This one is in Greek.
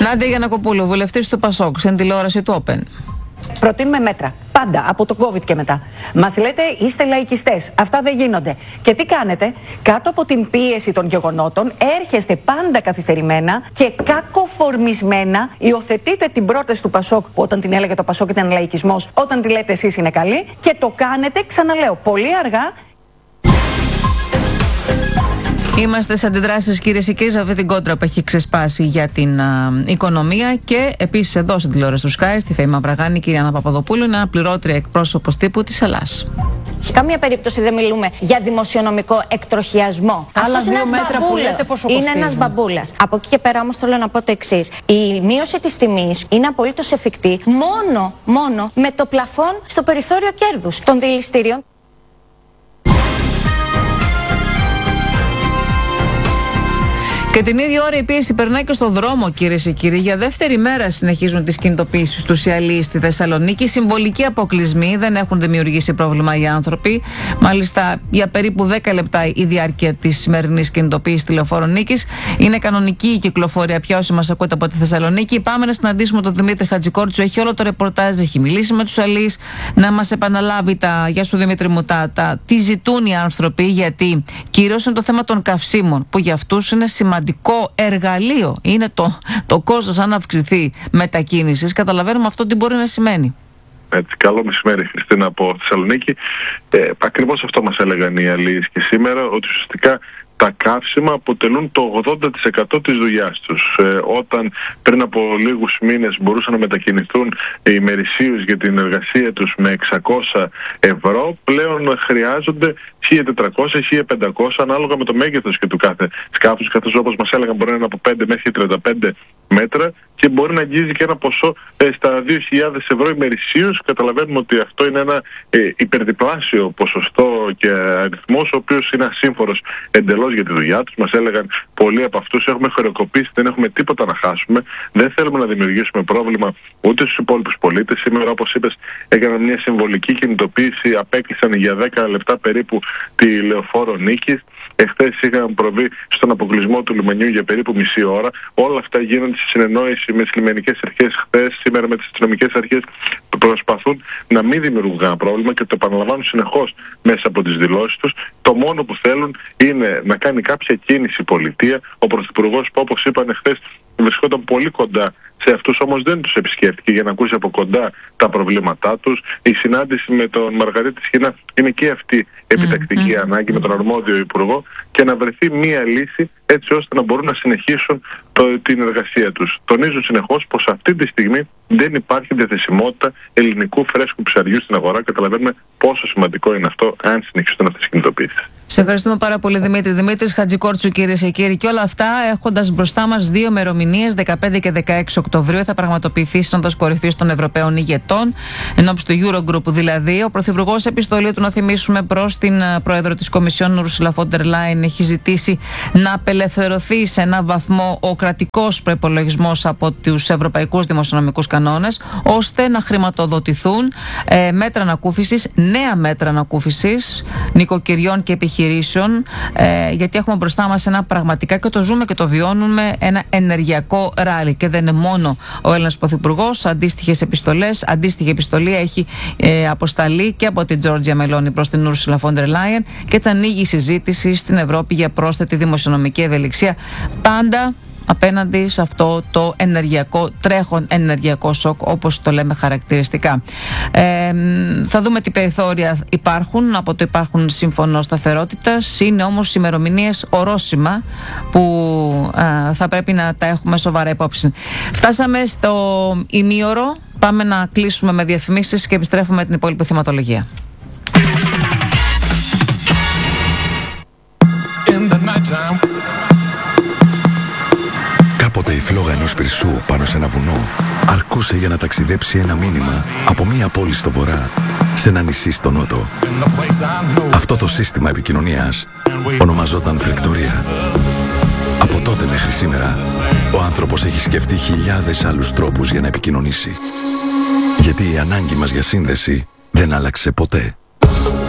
Νάντια Γιαννακοπούλου, βουλευτής του ΠΑΣΟΚ, στην τηλεόραση του Open. Προτείνουμε μέτρα. Πάντα, από το COVID και μετά. Μας λέτε είστε λαϊκιστές. Αυτά δεν γίνονται. Και τι κάνετε? Κάτω από την πίεση των γεγονότων, έρχεστε πάντα καθυστερημένα και κακοφορμισμένα υιοθετείτε την πρόταση του ΠΑΣΟΚ, που όταν την έλεγε το ΠΑΣΟΚ ήταν λαϊκισμός, όταν τη λέτε εσείς είναι καλή, και το κάνετε, ξαναλέω, πολύ αργά. Είμαστε σε αντιδράσεις, κυρίες και κύριοι, σε αυτή την κόντρα που έχει ξεσπάσει για την οικονομία. Και επίσης εδώ στην τηλεόραση του Sky, στη Φέη Μαυραγάνη, η κυρία Άννα Παπαδοπούλου, είναι αναπληρώτρια εκπρόσωπος τύπου της Ελλάς. Σε καμία περίπτωση δεν μιλούμε για δημοσιονομικό εκτροχιασμό. Άλλα δύο μέτρα που λέτε πόσο κοστίζουν. Είναι ένας μπαμπούλας. Από εκεί και πέρα όμως θέλω να πω το εξής. Η μείωση της τιμής είναι απολύτως εφικτή μόνο με το πλαφόν στο περιθώριο κέρδους των δηληστήριων. Και την ίδια ώρα η πίεση περνάει και στο δρόμο, κυρίες και κύριοι. Για δεύτερη μέρα συνεχίζουν τις κινητοποιήσεις τους οι αλοίοι στη Θεσσαλονίκη. Συμβολικοί αποκλεισμοί, δεν έχουν δημιουργήσει πρόβλημα οι άνθρωποι. Μάλιστα, για περίπου 10 λεπτά η διάρκεια της σημερινής κινητοποίησης τηλεοφόρων Νίκης. Είναι κανονική η κυκλοφορία πια όσοι μας ακούτε από τη Θεσσαλονίκη. Πάμε να συναντήσουμε τον Δημήτρη Χατζικόρτσου. Έχει όλο το ρεπορτάζ, έχει μιλήσει με τους αλοίους. Να μας επαναλάβει γεια σου Δημήτρη μου, τι ζητούν οι άνθρωποι, γιατί κυρίως είναι το θέμα των καυσίμων, που για αυτούς είναι σημαντικό εργαλείο. Είναι το κόστος, αν αυξηθεί μετακίνησης. Καταλαβαίνουμε αυτό τι μπορεί να σημαίνει. Έτσι, καλό μεσημέρι, Χριστίνα, από Θεσσαλονίκη. Ακριβώς αυτό μας έλεγαν οι αλοίοι και σήμερα, ότι ουσιαστικά τα καύσιμα αποτελούν το 80% της δουλειάς τους. Όταν πριν από λίγους μήνες μπορούσαν να μετακινηθούν ημερησίως για την εργασία τους με 600 ευρώ, πλέον χρειάζονται 1.400-1.500 ανάλογα με το μέγεθος και του κάθε σκάφους, καθώς όπως μας έλεγαν μπορεί να είναι από 5 μέχρι 35 μέτρα και μπορεί να αγγίζει και ένα ποσό στα 2.000 ευρώ ημερησίως. Καταλαβαίνουμε ότι αυτό είναι ένα υπερδιπλάσιο ποσοστό και αριθμός, ο οποίος είναι ασύμφορος εντελώς για τη δουλειά τους. Μας έλεγαν πολλοί από αυτούς: έχουμε χρεοκοπήσει, δεν έχουμε τίποτα να χάσουμε, δεν θέλουμε να δημιουργήσουμε πρόβλημα ούτε στους υπόλοιπους πολίτες. Σήμερα, όπως είπες, έκαναν μια συμβολική κινητοποίηση, απέκλεισαν για 10 λεπτά περίπου τη λεωφόρο Νίκης. Εχθές είχαν προβεί στον αποκλεισμό του λιμενιού για περίπου μισή ώρα. Όλα αυτά γίνονται σε συνεννόηση με τις λιμενικές αρχές χθες, σήμερα με τις αστυνομικές αρχές, που προσπαθούν να μην δημιουργούν κανένα πρόβλημα και το επαναλαμβάνουν συνεχώς μέσα από τις δηλώσεις τους. Το μόνο που θέλουν είναι να κάνει κάποια κίνηση η πολιτεία. Ο Πρωθυπουργός, που όπως είπαν χθες, βρισκόταν πολύ κοντά σε αυτούς, όμως δεν τους επισκέφτηκε για να ακούσει από κοντά τα προβλήματά τους. Η συνάντηση με τον Μαργαρίτη Σχοινά είναι και αυτή επιτακτική ανάγκη με τον αρμόδιο υπουργό, και να βρεθεί μία λύση έτσι ώστε να μπορούν να συνεχίσουν την εργασία τους. Τονίζουν συνεχώς πως αυτή τη στιγμή δεν υπάρχει διαθεσιμότητα ελληνικού φρέσκου ψαριού στην αγορά. Καταλαβαίνουμε πόσο σημαντικό είναι αυτό, αν συνεχιστούν αυτές οι κινητοποιήσεις. Σε ευχαριστούμε πάρα πολύ, Δημήτρη. Δημήτρης Χατζικόρτσου, κυρίες και κύριοι. Και όλα αυτά έχοντας μπροστά μας δύο ημερομηνίες, 15 και 16 Οκτωβρίου, θα πραγματοποιηθεί η Σύνοδος Κορυφής των Ευρωπαίων Ηγετών, ενώπιση του Eurogroup δηλαδή. Ο Πρωθυπουργός, επιστολή του, να θυμίσουμε, προς την Πρόεδρο της Κομισιόν, Ursula von der Leyen, έχει ζητήσει να απελευθερωθεί σε έναν βαθμό ο κρατικός προϋπολογισμός από τους ευρωπαϊκούς δημοσιονομικούς κανόνες, ώστε να χρηματοδοτηθούν μέτρα ανακούφισης, νέα μέτρα ανακούφισης νοικοκυριών και επιχειρήσεων, γιατί έχουμε μπροστά μας ένα πραγματικά, και το ζούμε και το βιώνουμε, ένα ενεργειακό ράλι. Και δεν είναι μόνο ο Έλληνας Πρωθυπουργός. Αντίστοιχη επιστολή έχει αποσταλεί και από την Τζόρτζια Μελόνι προς την Ursula von der Leyen, και έτσι ανοίγει η συζήτηση στην Ευρώπη για πρόσθετη δημοσιονομική ευελιξία, πάντα απέναντι σε αυτό το τρέχον ενεργειακό σοκ, όπως το λέμε χαρακτηριστικά. Θα δούμε τι περιθώρια υπάρχουν από το υπάρχουν σύμφωνο σταθερότητας. Είναι όμως ημερομηνίες ορόσημα που θα πρέπει να τα έχουμε σοβαρά υπόψη. Φτάσαμε στο ημίωρο. Πάμε να κλείσουμε με διαφημίσεις και επιστρέφουμε με την υπόλοιπη θεματολογία. Κάποτε η φλόγα ενός πυρσού πάνω σε ένα βουνό αρκούσε για να ταξιδέψει ένα μήνυμα από μία πόλη στο βορρά σε ένα νησί στο νότο. Αυτό το σύστημα επικοινωνίας ονομαζόταν φλεκτορία. Από τότε μέχρι σήμερα, ο άνθρωπος έχει σκεφτεί χιλιάδες άλλους τρόπους για να επικοινωνήσει. Γιατί η ανάγκη μας για σύνδεση δεν άλλαξε ποτέ.